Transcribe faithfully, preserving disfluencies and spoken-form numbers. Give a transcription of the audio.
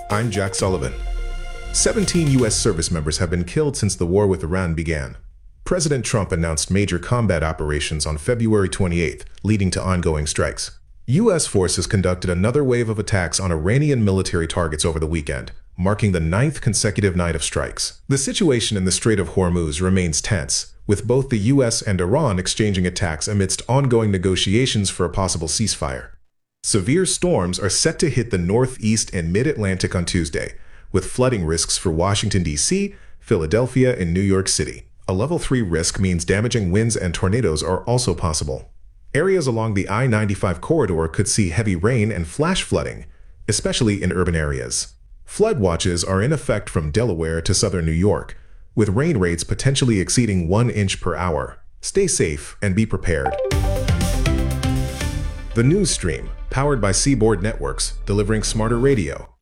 I'm Jack Sullivan. seventeen U S service members have been killed since the war with Iran began. President Trump announced major combat operations on February twenty-eighth, leading to ongoing strikes. U S forces conducted another wave of attacks on Iranian military targets over the weekend, marking the ninth consecutive night of strikes. The situation in the Strait of Hormuz remains tense, with both the U S and Iran exchanging attacks amidst ongoing negotiations for a possible ceasefire. Severe storms are set to hit the Northeast and Mid-Atlantic on Tuesday, with flooding risks for Washington, D C, Philadelphia, and New York City. A level three risk means damaging winds and tornadoes are also possible. Areas along the I ninety-five corridor could see heavy rain and flash flooding, especially in urban areas. Flood watches are in effect from Delaware to southern New York, with rain rates potentially exceeding one inch per hour. Stay safe and be prepared. The News Stream, powered by Seaboard Networks, delivering smarter radio.